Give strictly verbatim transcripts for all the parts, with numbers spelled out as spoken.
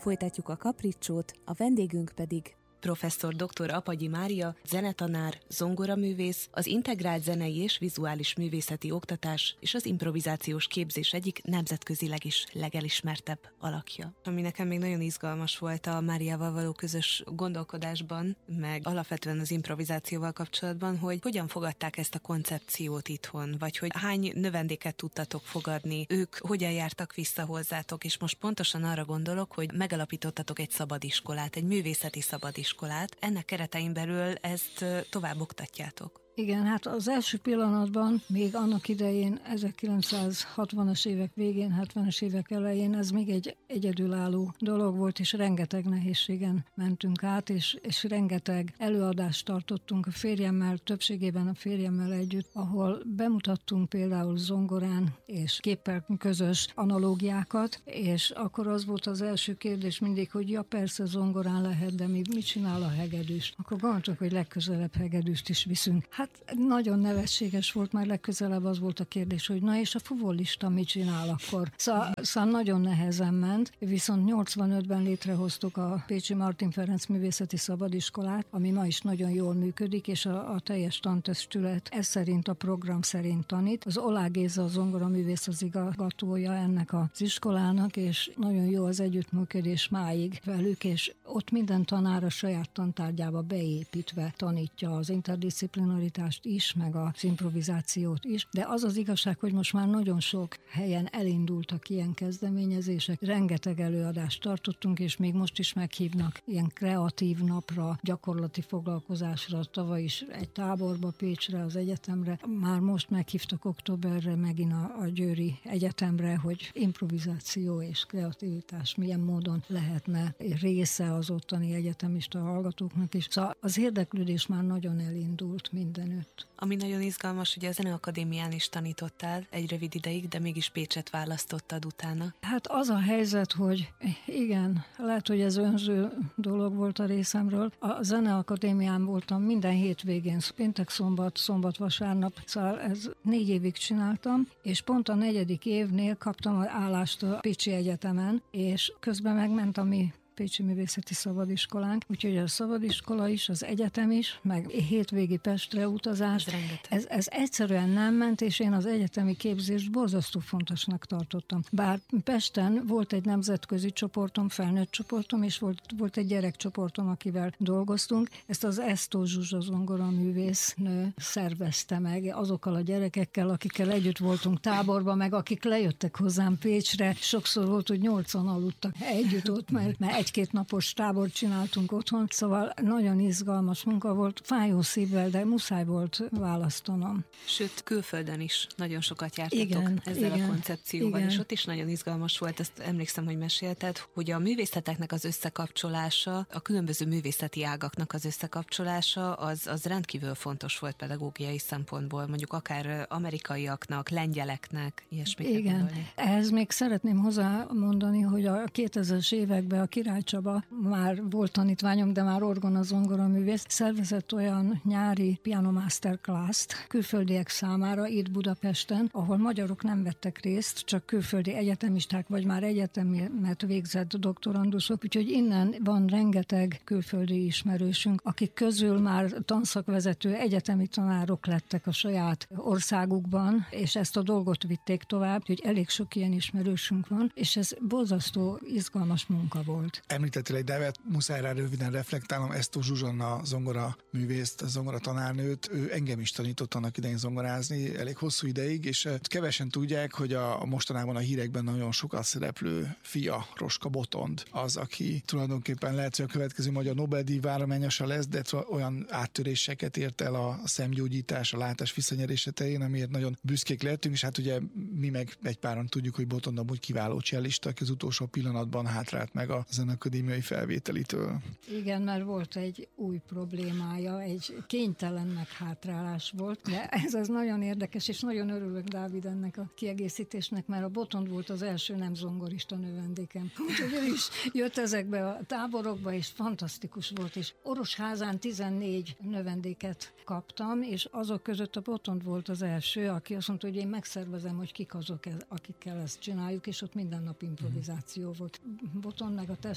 Folytatjuk a kapricsót, a vendégünk pedig professzor dr. Apagyi Mária, zenetanár, zongoraművész, az integrált zenei és vizuális művészeti oktatás és az improvizációs képzés egyik nemzetközileg is legelismertebb alakja. Ami nekem még nagyon izgalmas volt a Máriával való közös gondolkodásban, meg alapvetően az improvizációval kapcsolatban, hogy hogyan fogadták ezt a koncepciót itthon, vagy hogy hány növendéket tudtatok fogadni, ők hogyan jártak vissza hozzátok, és most pontosan arra gondolok, hogy megalapítottatok egy szabadiskolát, egy művészeti szabadiskolát. Iskolát. Ennek keretein belül ezt tovább oktatjátok. Igen, hát az első pillanatban, még annak idején, ezerkilencszázhatvanas évek végén, hetvenes évek elején ez még egy egyedülálló dolog volt, és rengeteg nehézségen mentünk át, és, és rengeteg előadást tartottunk a férjemmel, többségében a férjemmel együtt, ahol bemutattunk például zongorán és képpel közös analógiákat, és akkor az volt az első kérdés mindig, hogy ja persze zongorán lehet, de mi mit csinál a hegedűs? Akkor gondoltuk, hogy legközelebb hegedűst is viszünk. Hát nagyon nevetséges volt, már legközelebb az volt a kérdés, hogy na és a fuvólista mit csinál akkor? Szóval, szóval nagyon nehezen ment, viszont nyolcvanötben létrehoztuk a Pécsi Martin Ferenc Művészeti Szabadiskolát, ami ma is nagyon jól működik, és a, a teljes tantestület ez szerint, a program szerint tanít. Az Olá Géza, a zongoraművész az igazgatója ennek az iskolának, és nagyon jó az együttműködés máig velük, és ott minden tanár a saját tantárgyába beépítve tanítja az interdisziplinaritás is, meg az improvizációt is, de az az igazság, hogy most már nagyon sok helyen elindultak ilyen kezdeményezések, rengeteg előadást tartottunk, és még most is meghívnak ilyen kreatív napra, gyakorlati foglalkozásra, tavaly is egy táborba Pécsre, az egyetemre, már most meghívtak októberre megint a, a Győri Egyetemre, hogy improvizáció és kreativitás milyen módon lehetne része az ottani egyetemista hallgatóknak is. Szóval az érdeklődés már nagyon elindult mindenütt. Ami nagyon izgalmas, ugye a Zeneakadémián is tanítottál egy rövid ideig, de mégis Pécset választottad utána. Hát az a helyzet, hogy igen, lehet, hogy ez önző dolog volt a részemről. A Zeneakadémián voltam minden hétvégén, péntek, szombat, szombat, vasárnap, szóval ez négy évig csináltam, és pont a negyedik évnél kaptam az állást a Pécsi Egyetemen, és közben megment a mi Pécsi Művészeti Szabadiskolánk, úgyhogy a szabadiskola is, az egyetem is, meg hétvégi Pestre utazás, ez, ez, ez egyszerűen nem ment, és én az egyetemi képzést borzasztó fontosnak tartottam. Bár Pesten volt egy nemzetközi csoportom, felnőtt csoportom, és volt, volt egy gyerekcsoportom, akivel dolgoztunk, ezt az Esztó Zsuzsa zongoraművésznő szervezte meg azokkal a gyerekekkel, akikkel együtt voltunk táborban, meg akik lejöttek hozzám Pécsre, sokszor volt, hogy nyolcan aludtak együtt ott, mert, mert egy-két napos tábort csináltunk otthon, szóval nagyon izgalmas munka volt, fájó szívvel, de muszáj volt választanom. Sőt, külföldön is nagyon sokat jártatok igen, ezzel igen, a koncepcióval, igen. És ott is nagyon izgalmas volt, ezt emlékszem, hogy mesélted, hogy a művészeteknek az összekapcsolása, a különböző művészeti ágaknak az összekapcsolása, az, az rendkívül fontos volt pedagógiai szempontból, mondjuk akár amerikaiaknak, lengyeleknek, ilyesmikre igen. gondolni. Ehhez még szeretném hozzámondani, hogy a kétezres években a Király Csaba, már volt tanítványom, de már orgona zongoraművész, szervezett olyan nyári piano masterclass-t külföldiek számára itt Budapesten, ahol magyarok nem vettek részt, csak külföldi egyetemisták, vagy már egyetemet végzett doktorandusok, úgyhogy innen van rengeteg külföldi ismerősünk, akik közül már tanszakvezető egyetemi tanárok lettek a saját országukban, és ezt a dolgot vitték tovább, úgyhogy elég sok ilyen ismerősünk van, és ez borzasztó izgalmas munka volt. Említettél egy nevet, muszáj rá röviden reflektálnom, Esztó Zsuzsanna zongora művészt, zongora tanárnőt, ő engem is tanított annak idején zongorázni elég hosszú ideig, és kevesen tudják, hogy a mostanában a hírekben nagyon sokat szereplő fia, Roska Botond, az, aki tulajdonképpen lehet, hogy a következő magyar Nobel-díj várományosa lesz, de olyan áttöréseket ért el a szemgyógyítás, a látás visszanyerése terén, amiért nagyon büszkék lehetünk, és hát ugye mi meg egy páran tudjuk, hogy Botond amúgy kiváló csellista, aki az utolsó pillanatban hátrált meg a Zeneakadémiai felvételitől. Igen, mert volt egy új problémája, egy kénytelen meghátrálás volt, de ez az nagyon érdekes, és nagyon örülök, Dávid, ennek a kiegészítésnek, mert a Botond volt az első nem zongorista növendékem. Úgyhogy ő is jött ezekbe a táborokba, és fantasztikus volt, és Orosházán tizennégy növendéket kaptam, és azok között a Botond volt az első, aki azt mondta, hogy én megszervezem, hogy kik azok, akikkel ezt csináljuk, és ott minden nap improvizáció volt. Botond meg a test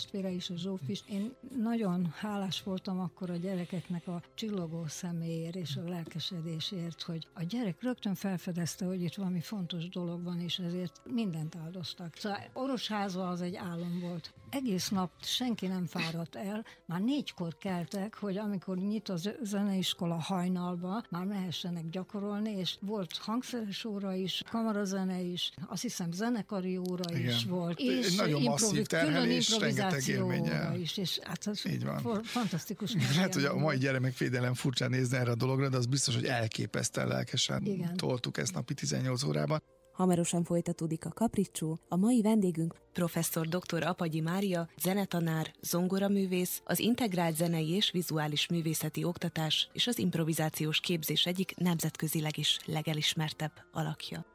testvére is, a Zsóf is. Én nagyon hálás voltam akkor a gyerekeknek a csillogó személyért és a lelkesedésért, hogy a gyerek rögtön felfedezte, hogy itt valami fontos dolog van, és ezért mindent áldoztak. Szóval Orosházva az egy álom volt. Egész nap senki nem fáradt el, már négykor keltek, hogy amikor nyit a zeneiskola hajnalba, már mehessenek gyakorolni, és volt hangszeres óra is, kamerazene is, azt hiszem zenekari óra Igen. is volt, és nagyon masszív terhelés, rengeteg élménye. is, és hát ez Így van. For, fantasztikus. Lehet, hogy a mai gyermekvédelem furcsán nézne erre a dologra, de az biztos, hogy elképesztően lelkesen Igen. toltuk ezt napi tizennyolc órában. Hamarosan folytatódik a Kapricsó, a mai vendégünk professzor dr. Apagyi Mária, zenetanár, zongoraművész, az integrált zenei és vizuális művészeti oktatás és az improvizációs képzés egyik nemzetközileg is legelismertebb alakja.